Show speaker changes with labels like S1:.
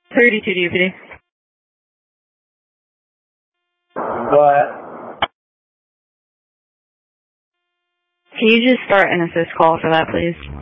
S1: 32 deputy.
S2: What?
S1: Can you just start an assist call for that, please?